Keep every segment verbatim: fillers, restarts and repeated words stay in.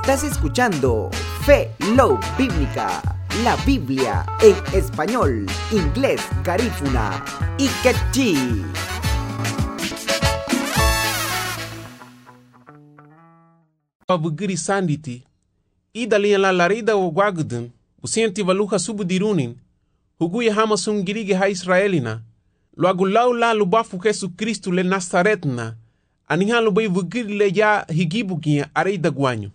Estás escuchando Fe Love Bíblica, la Biblia en español, inglés, garífuna y quechí. Bugiri sanditi idali la larida o gwagdun usienti valuha subudirunin huguya hama sungirige ha Israelina luagu laula lubafu Yesu Kristu le Nazaretna aniha lubai vugiri le ya higibugia areida guanyu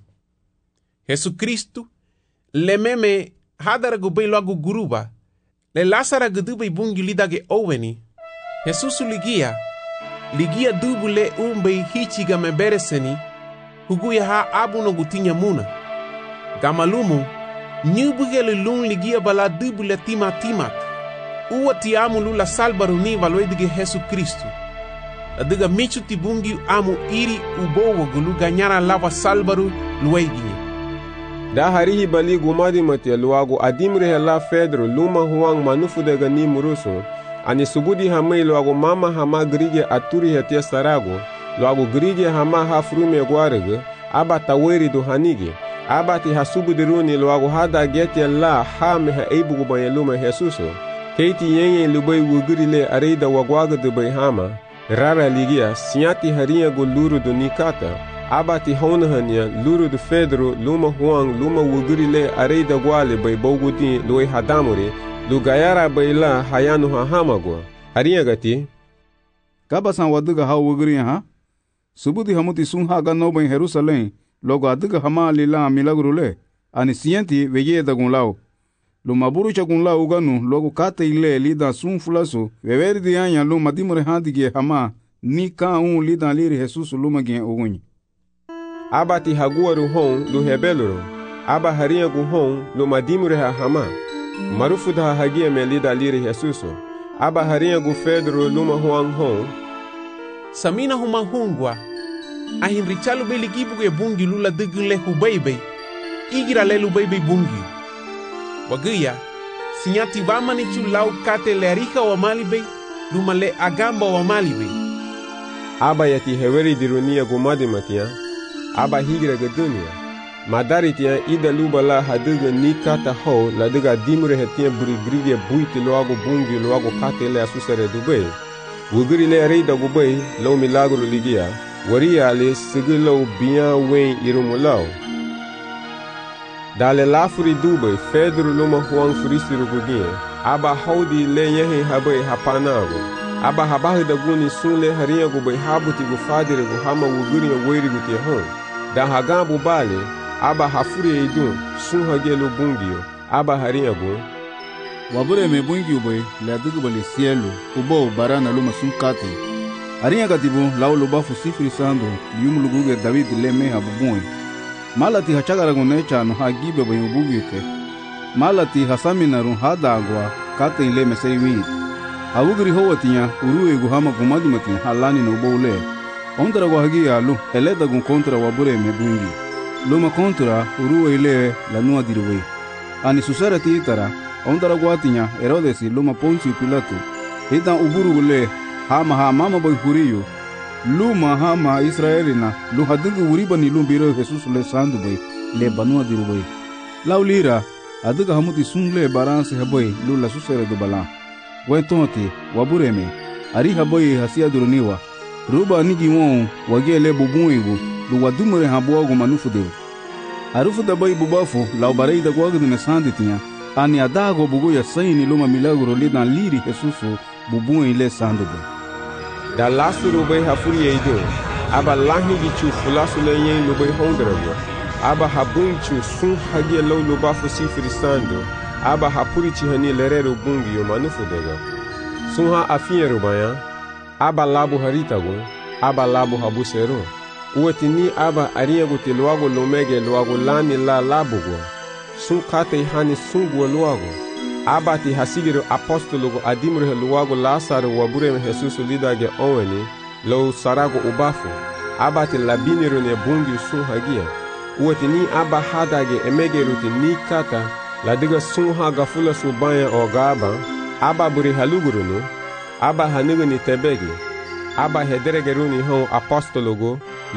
Yesu Kristu le meme hadara gubai luagu guruba le lasara gudubai bungi lidage oweni Yesusu ligia ligia dubu le umbai hichiga mebereseni huguya ha abu no gutinya muna gamalumu nyubugele lung ligia bala dubu le tima timat uwa ti amu lula salbaru ni valoedige Yesu Kristu adiga michu tibungi amu iri ubowo gulu ganyara lava salbaru lueginye da harihi bali gumadi mate luago adimre la Pedro luma huang manufu daga ni murusu ani subudi hamai luago mama hama grige aturi hetia sarago luago grige hama hafrume gwarege aba taweri do hanige aba ti hasubu diruni luago hada getia la hame ha eibugu banyelume Jesuso keiti yenye lubai wugurile areida wagwaga de bai hama rara ligia siati haria go luru do nikata aba ti honahania luru do Pedro luma huang luma wugurile areida gwale bai bogudi loi hadamure lugayara bai la hayanu ha hamagwa haria gati kabasan waduga ha wuguri ha subudi hamuti sun haga no bai Jerusalem logo aduga hama lila milagrule ani sienti veye da gunlao luma buru cha gunlao ganu logo kate ile lida sun fulaso veveri di anya luma dimore handige hama ni ka un lida liri Jesus luma gen ogunyi aba ti haguaru hon lu hebeluro aba haria gu hon luma dimore ha hama marufu da hagia me lida liri Jesus aba haria gu Pedro luma huang hon samina huma hungwa ahin richalu be ligibu ge bungi lula digle hubeibe igira lelu beibe bungi wagia sinyati vamani chu lau kate le rika wa malibe luma le agamba wa malibe aba yati heweri dirunia gumadi matia aba higira ge dunia madari tia ida luba la haduga nikata ho la diga dimure hetia burigrige buiti loago bungi loago kate le asusare dube wugiri le reida gubei lo milagro ligia waria le sigilo biya wen irumulao dale lafuri dube Pedro luma huang furisiru gugie aba haudi le yehe habe hapanago aba habahi da guni sunle haria gubei habuti gufadire guhama wugiri weri gutie hon da hagabu bale aba hafuri eidun sun hagelo bungio aba haria gu wabure me bungi ube le adugu bale cielo ubo barana luma sunkati arinha gatibu lau lubafu sifri sando yum luguge David le me habubui malati hachagara gunecha no hagibe bayu bugite malati hasamina ru hadagwa kate ile mesei wi awugri howatia uruwe guhama gumadi matin halani no bole ondra go hagia lu eleda gun kontra wabure me bungi luma kontra uruwe ile la nua dirwe ani susara titara ondra go atinya Herodes luma Ponci Pilato ita uburu gule hama ha mama boy huriyo luma hama Israelina lu hadugu uriba ni lumbiro Jesus le sandu boy le banua diru boy laulira aduga hamuti sungle baranse haboy lu la susere do bala wentonti wabureme ari haboy hasia duruniwa ruba nigi won wagele bubuigu lu wadumure habogo manufu de arufu da boy bubafu la barei da gwagu ne sanditinha ani adago bugu ya saini luma milagro le dan liri Jesus bubu ile sandu boy da lasuru bai hafuri eido aba lahi gichu fulasu le yen lo bai hondrabo aba habunchu sun hagia lo lo bafu sifri sando aba hapuri chi hani lerero bungi yo manufu dega sun ha afiero baya aba labu haritago aba labu habusero uwetini aba ariago te loago lomege loago lani la labugo sun kate hani sungu loago abati hasigiro apostologo adimre luago Lazaro wabure Jesus lidage oweni lo sarago ubafu abati labiniro ne bungi sun hagia uwetini aba hadage emegeruti ni kata ladiga sun haga fula subaya ogaba aba buri halugurunu aba haniguni tebegi aba hederegeruni hon apostologo